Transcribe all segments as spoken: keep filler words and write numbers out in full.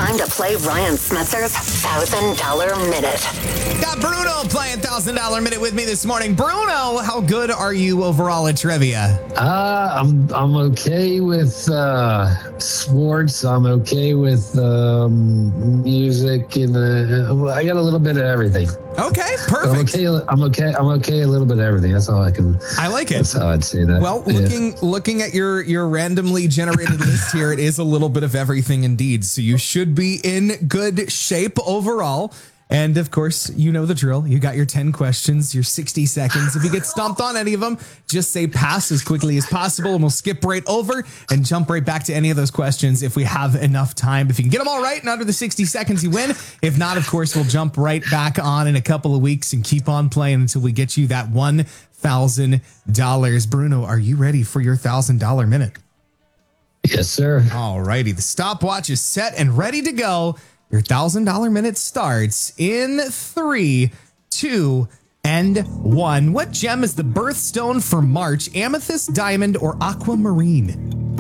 time to play Ryan Smetzer's one thousand dollar Minute. Got Bruno playing one thousand dollar Minute with me this morning. Bruno, how good are you overall at trivia? Uh, I'm I'm okay with uh, sports. I'm okay with um, music, and uh, I got a little bit of everything. Okay, perfect. I'm okay. I'm okay. I'm okay. A little bit of everything. That's all I can. I like it. That's how I'd say that. Well, Yeah. looking looking at your your randomly generated list here, it is a little bit of everything indeed. So you should be in good shape overall. And of course, you know the drill. You got your ten questions, your sixty seconds. If you get stumped on any of them, just say pass as quickly as possible, and we'll skip right over and jump right back to any of those questions if we have enough time. If you can get them all right in under the sixty seconds, you win. If not, of course, we'll jump right back on in a couple of weeks and keep on playing until we get you that one thousand dollars. Bruno, are you ready for your one thousand dollar minute? Yes, sir. All righty. The stopwatch is set and ready to go. Your one thousand dollar minute starts in three, two, and one. What gem is the birthstone for March? Amethyst, diamond, or aquamarine?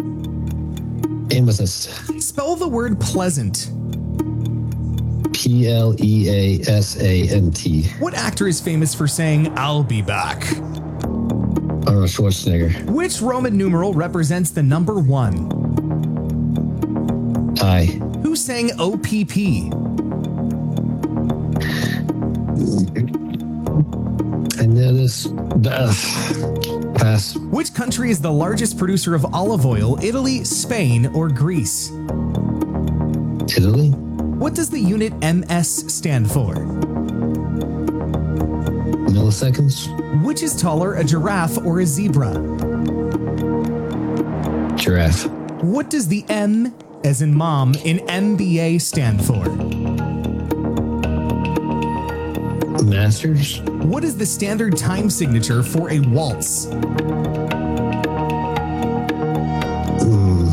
Amethyst. Spell the word pleasant. P L E A S A N T. What actor is famous for saying, "I'll be back"? Arnold Schwarzenegger. Which Roman numeral represents the number one? I. Who sang O P P? I know this. Uh, pass. Which country is the largest producer of olive oil? Italy, Spain, or Greece? Italy. What does the unit M S stand for? Milliseconds. Which is taller, a giraffe or a zebra? Giraffe. What does the M, as in mom, in M B A stand for? Masters. What is the standard time signature for a waltz? Mm.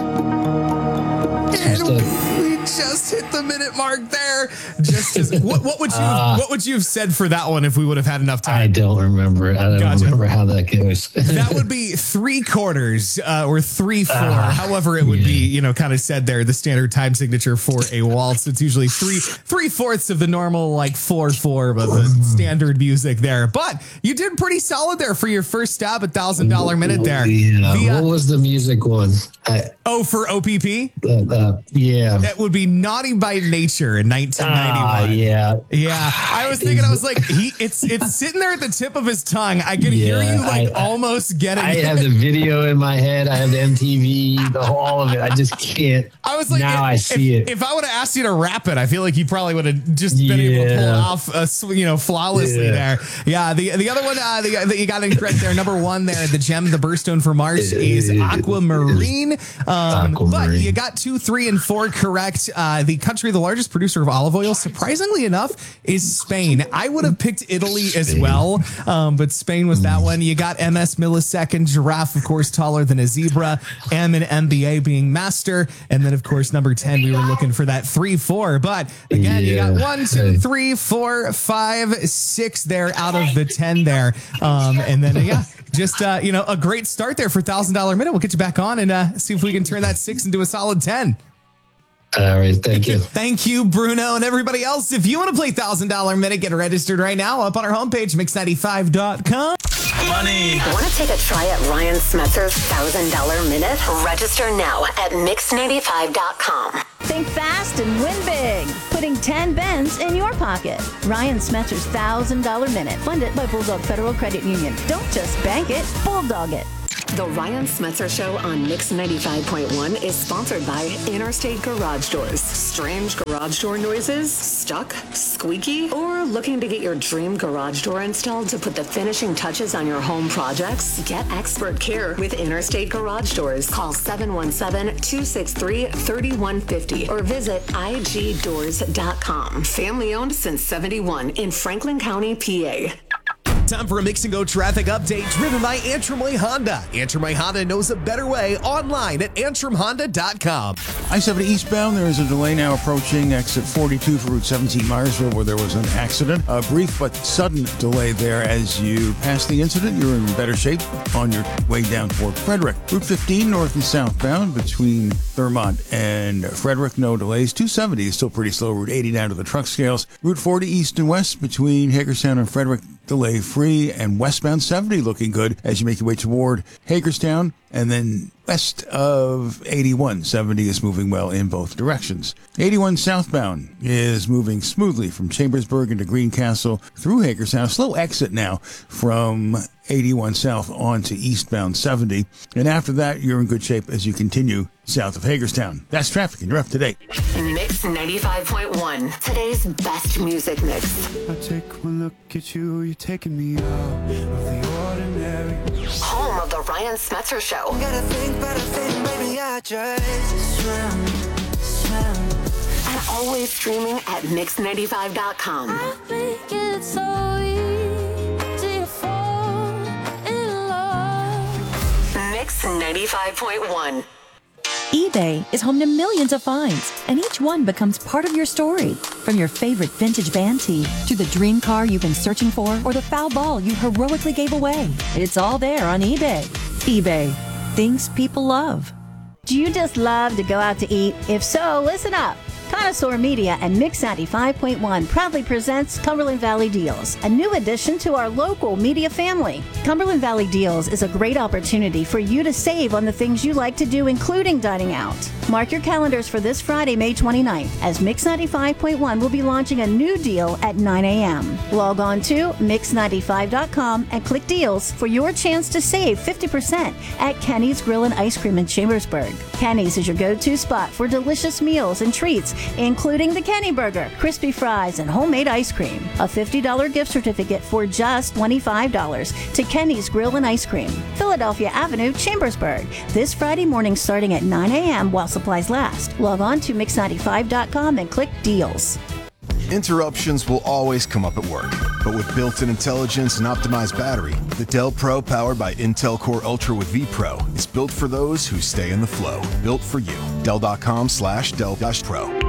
And Just a- we just hit the minute mark there. Just as what, what would you Uh, what would you have said for that one if we would have had enough time? I don't remember. I don't Gotcha. remember how that goes. That would be three quarters uh, or three four. Uh, However, it would be, you know, kind of said there, the standard time signature for a waltz. It's usually three three fourths of the normal, like four four, but the standard music there. But you did pretty solid there for your first stab at thousand dollar minute there. Yeah. The, uh, What was the music one? I, oh, for O P P, uh, uh, yeah. that would be Naughty by Nature in nineteen ninety-one. Ah, yeah. Yeah, I was thinking, I was like, he, it's it's sitting there at the tip of his tongue. I could hear Yeah, you like I- almost getting I it. have the video in my head. I have the M T V, the whole all of it. I just can't. I was like, now if, I see if, it. If I would have asked you to rap it, I feel like you probably would have just been able to pull it Yeah. off, uh, sw- you know, flawlessly Yeah. there. Yeah. The the other one uh, the, that you got incorrect there, number one there, the gem, the birthstone for March is aquamarine. Um, But Aquamarine. you got two, three, and four correct. Uh, the country, the largest producer of olive oil, surprisingly enough, is Spain. I would have picked Italy as Spain. well, um, but Spain was that one. You got M S millisecond, giraffe, of course, taller than a zebra, M and M B A being master, and then of course number ten, we were looking for that three, four. But again, you got Yeah. one, two, three, four, five, six there out of the ten there, um, and then yeah. Just, uh, you know, a great start there for one thousand dollar minute. We'll get you back on and uh, see if we can turn that six into a solid ten. All right. Thank you. Thank you, Bruno, and everybody else. If you want to play one thousand dollar minute, get registered right now up on our homepage, mix ninety-five dot com. Money. Want to take a try at Ryan Smetzer's one thousand dollar Minute? Register now at mix ninety-five dot com. Think fast and win big. Putting ten bends in your pocket. Ryan Smetzer's one thousand dollar Minute. Funded by Bulldog Federal Credit Union. Don't just bank it, bulldog it. The Ryan Smetzer Show on Mix ninety-five point one is sponsored by Interstate Garage Doors. Strange garage door noises? Stuck? Squeaky? Or looking to get your dream garage door installed to put the finishing touches on your home projects? Get expert care with Interstate Garage Doors. Call seven one seven, two six three, three one five zero or visit I G doors dot com. Family owned since seventy-one in Franklin County, P A. Time for a Mix and Go traffic update driven by Antrim Way Honda. Antrim Way Honda knows a better way online at antrim honda dot com. I seventy eastbound, there is a delay now approaching exit forty-two for Route seventeen Myersville where there was an accident. A brief but sudden delay there as you pass the incident. You're in better shape on your way down toward Frederick. Route fifteen north and southbound between Thurmont and Frederick, no delays. two seventy is still pretty slow. Route eighty down to the truck scales. Route forty east and west between Hagerstown and Frederick, delay free, and westbound seventy looking good as you make your way toward Hagerstown, and then west of eighty-one, seventy is moving well in both directions. eighty-one southbound is moving smoothly from Chambersburg into Greencastle through Hagerstown. Slow exit now from eighty-one south onto eastbound seventy, and after that you're in good shape as you continue south of Hagerstown. That's traffic, and you're up to date. Mix ninety-five point one, today's best music mix. I take one look at you, you're taking me out of the ordinary. Home of the Ryan Smetzer Show. Gotta think, but I think, baby, I just swim, swim. And always streaming at mix ninety-five dot com. I think it's so easy to fall in love. Mix ninety-five point one. eBay is home to millions of finds, and each one becomes part of your story. From your favorite vintage band tee to the dream car you've been searching for or the foul ball you heroically gave away. It's all there on eBay. eBay. Things people love. Do you just love to go out to eat? If so, listen up. Connoisseur Media and Mix ninety-five point one proudly presents Cumberland Valley Deals, a new addition to our local media family. Cumberland Valley Deals is a great opportunity for you to save on the things you like to do, including dining out. Mark your calendars for this Friday, May twenty-ninth, as Mix ninety-five point one will be launching a new deal at nine a.m. Log on to mix ninety-five dot com and click Deals for your chance to save fifty percent at Kenny's Grill and Ice Cream in Chambersburg. Kenny's is your go-to spot for delicious meals and treats, including the Kenny Burger, crispy fries, and homemade ice cream. A fifty dollars gift certificate for just twenty-five dollars to Kenny's Grill and Ice Cream, Philadelphia Avenue, Chambersburg. This Friday morning starting at nine a.m. while supplies last. Log on to mix ninety-five dot com and click Deals. Interruptions will always come up at work, but with built-in intelligence and optimized battery, the Dell Pro powered by Intel Core Ultra with vPro is built for those who stay in the flow. Built for you. Dell.com slash Dell Pro.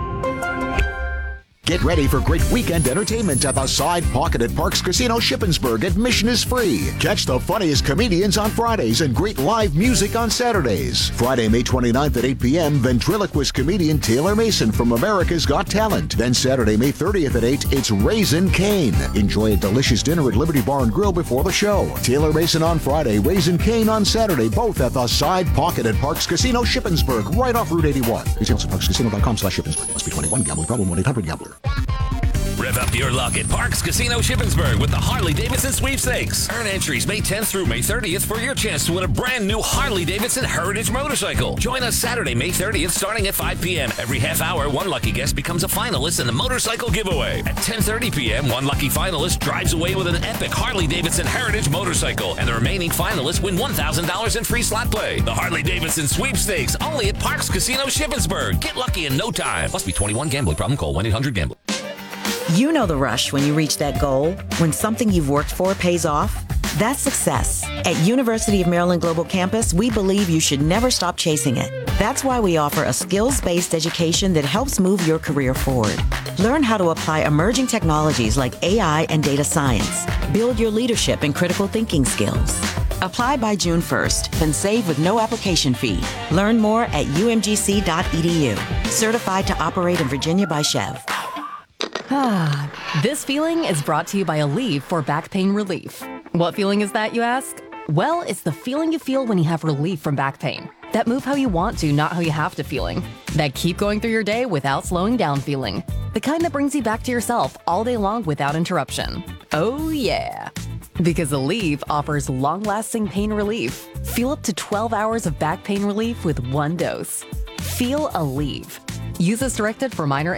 Get ready for great weekend entertainment at the Side Pocket at Parks Casino Shippensburg. Admission is free. Catch the funniest comedians on Fridays and great live music on Saturdays. Friday, May twenty-ninth at eight p.m., ventriloquist comedian Taylor Mason from America's Got Talent. Then Saturday, May thirtieth at eight, it's Raisin Cane. Enjoy a delicious dinner at Liberty Bar and Grill before the show. Taylor Mason on Friday, Raisin Cane on Saturday, both at the Side Pocket at Parks Casino Shippensburg, right off Route eighty-one. Details at parks casino dot com slash Shippensburg. Must be twenty-one. Gambling problem. one eight hundred gambler. Rev up your luck at Parks Casino Shippensburg with the Harley-Davidson Sweepstakes. Earn entries May tenth through May thirtieth for your chance to win a brand new Harley-Davidson Heritage motorcycle. Join us Saturday, May thirtieth, starting at five p.m. Every half hour, one lucky guest becomes a finalist in the motorcycle giveaway. At ten thirty p.m., one lucky finalist drives away with an epic Harley-Davidson Heritage motorcycle, and the remaining finalists win one thousand dollars in free slot play. The Harley-Davidson Sweepstakes, only at Parks Casino Shippensburg. Get lucky in no time. Must be twenty-one. Gambling problem. Call one eight hundred gambler. You know the rush when you reach that goal, when something you've worked for pays off. That's success. At University of Maryland Global Campus, we believe you should never stop chasing it. That's why we offer a skills-based education that helps move your career forward. Learn how to apply emerging technologies like A I and data science. Build your leadership and critical thinking skills. Apply by June first, then save with no application fee. Learn more at u m g c dot e d u. Certified to operate in Virginia by Chev. Ah, this feeling is brought to you by Aleve for back pain relief. What feeling is that, you ask? Well, it's the feeling you feel when you have relief from back pain. That move how you want to, not how you have to feeling. That keep going through your day without slowing down feeling. The kind that brings you back to yourself all day long without interruption. Oh yeah. Because Aleve offers long-lasting pain relief. Feel up to twelve hours of back pain relief with one dose. Feel Aleve. Use as directed for minor